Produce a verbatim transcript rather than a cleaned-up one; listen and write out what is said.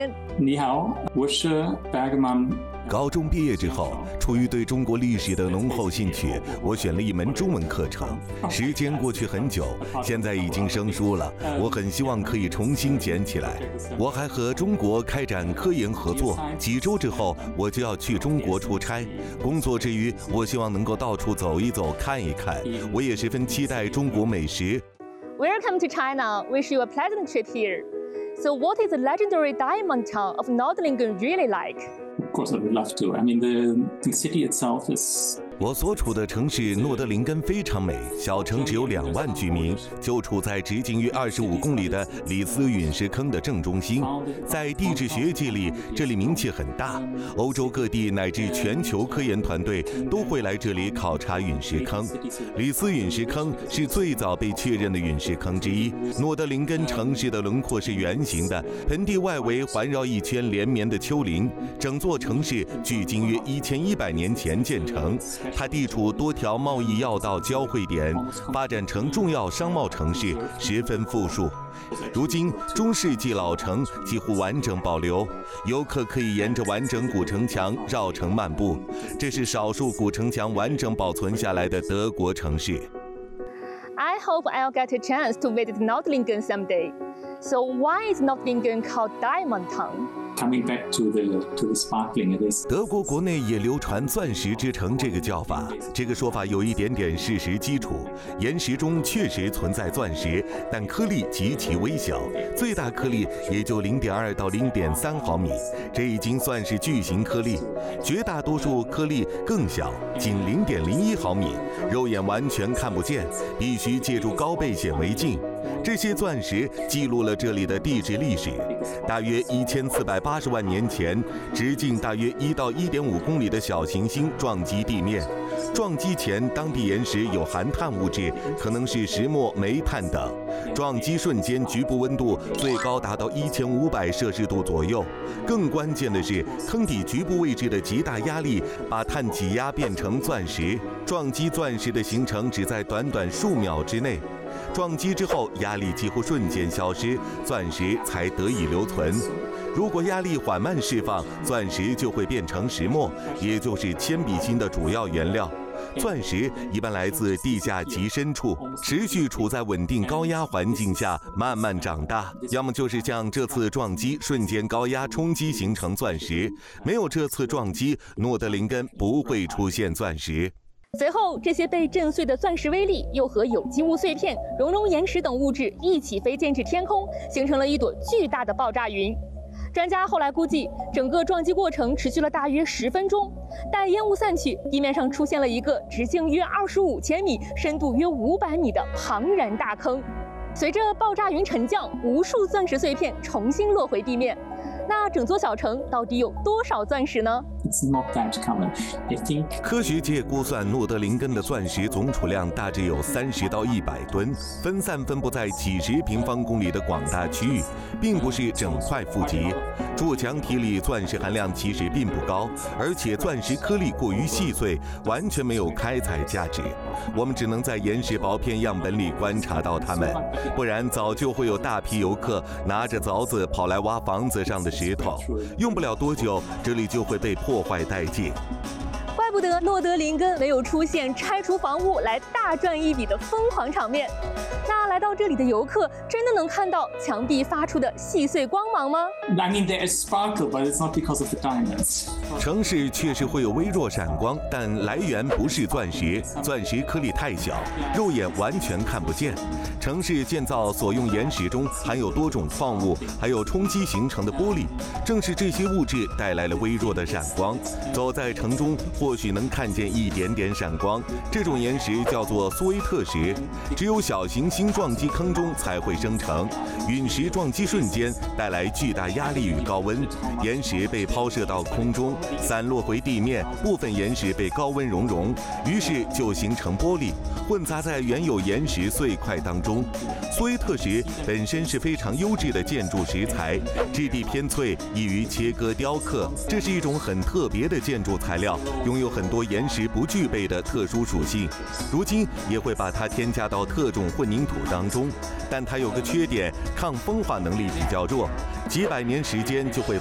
你好，我是 Bergman。 高中毕业之后，出于对中国历史的浓厚兴趣，我选了一门中文课程。时间过去很久，现在已经生疏了，我很希望可以重新捡起来。我还和中国开展科研合作，几周之后我就要去中国出差。工作之余，我希望能够到处走一走，看一看。我也十分期待中国美食。 Welcome to China. Wish you a pleasant trip here. So, what is the legendary diamond town of Nordlingen really like? Of course, I would love to. I mean, the the city itself is. 我所处的城市诺德林根非常美，小城只有两万居民，就处在直径约二十五公里的里斯陨石坑的正中心。在地质学界里，这里名气很大，欧洲各地乃至全球科研团队都会来这里考察陨石坑。里斯陨石坑是最早被确认的陨石坑之一。诺德林根城市的轮廓是圆形的，盆地外围环绕一圈连绵的丘陵，整座城市距今约一千一百年前建成。它地处多条贸易要道交汇点，发展成重要商贸城市，十分富庶。如今，中世纪老城几乎完整保留，游客可以沿着完整古城墙绕城漫步。这是少数古城墙完整保存下来的德国城市。 I hope I'll get a chance to visit Nordlingen someday. So why is Nordlingen called Diamond Town?Coming back to the to the sparkling, it is. 德国国内也流传“钻石之城”这个叫法，这个说法有一点点事实基础。岩石中确实存在钻石，但颗粒极其微小，最大颗粒也就零点二到零点三毫米，这已经算是巨型颗粒。绝大多数颗粒更小，仅零点零一毫米，肉眼完全看不见，必须借助高倍显微镜。这些钻石记录了这里的地质历史。大约一千四百八十万年前，直径大约一到一点五公里的小行星撞击地面。撞击前，当地岩石有含碳物质，可能是石墨、煤炭等。撞击瞬间，局部温度最高达到一千五百摄氏度左右。更关键的是，坑底局部位置的极大压力把碳挤压变成钻石。撞击钻石的形成只在短短数秒之内。撞击之后，压力几乎瞬间消失，钻石才得以留存。如果压力缓慢释放，钻石就会变成石墨，也就是铅笔芯的主要原料。钻石一般来自地下极深处，持续处在稳定高压环境下慢慢长大，要么就是像这次撞击瞬间高压冲击形成钻石。没有这次撞击，诺德林根不会出现钻石。 随后，这些被震碎的钻石微粒又和有机物碎片、熔融岩石等物质一起飞溅至天空，形成了一朵巨大的爆炸云。专家后来估计，整个撞击过程持续了大约十分钟。待烟雾散去，地面上出现了一个直径约二十五千米、深度约五百米的庞然大坑。随着爆炸云沉降，无数钻石碎片重新落回地面。那整座小城到底有多少钻石呢？ It's not that common. I think. 科学界估算，诺德林根的钻石总储量大致有三十到一百吨，分散分布在几十平方公里的广大区域，并不是整块富集。铸墙体里钻石含量其实并不高，而且钻石颗粒过于细碎，完全没有开采价值。我们只能在岩石薄片样本里观察到它们，不然早就会有大批游客拿着凿子跑来挖房子上的石头，用不了多久，这里就会被破坏殆尽。 怪不得诺德林根没有出现拆除房屋来大赚一笔的疯狂场面。那来到这里的游客真的能看到墙壁发出的细碎光芒吗 ？I mean, there is sparkle, but it's not because of the diamonds. 城市确实会有微弱闪光，但来源不是钻石，钻石颗粒太小，肉眼完全看不见。城市建造所用岩石中含有多种矿物，还有冲击形成的玻璃，正是这些物质带来了微弱的闪光。走在城中，或许能看见一点点闪光。这种岩石叫做苏维特石，只有小行星撞击坑中才会生成。陨石撞击瞬间带来巨大压力与高温，岩石被抛射到空中，散落回地面，部分岩石被高温熔融，于是就形成玻璃，混杂在原有岩石碎块当中。苏维特石本身是非常优质的建筑石材，质地偏脆，易于切割雕刻。这是一种很特别的建筑材料，拥有很多岩石不具备的特殊属性。如今也会把它添加到特种混凝土当中，但它有个缺点，抗风化能力比较弱。 几百年时间就会